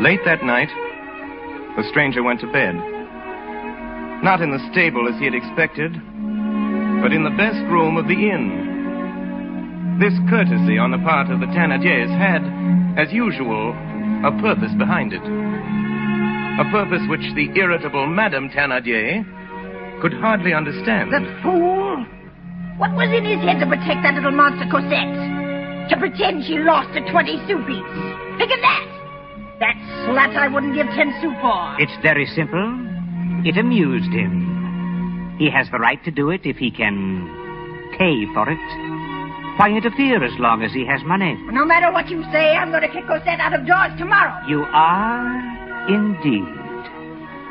Late that night, the stranger went to bed. Not in the stable as he had expected, but in the best room of the inn. This courtesy on the part of the Thénardiers had, as usual, a purpose behind it. A purpose which the irritable Madame Thénardier could hardly understand. The fool! What was in his head to protect that little monster Cosette? To pretend she lost a 20-sou piece? Think of that! That slut I wouldn't give 10 sous for. It's very simple. It amused him. He has the right to do it if he can pay for it. Why interfere as long as he has money? No matter what you say, I'm going to kick Cosette out of doors tomorrow. You are indeed.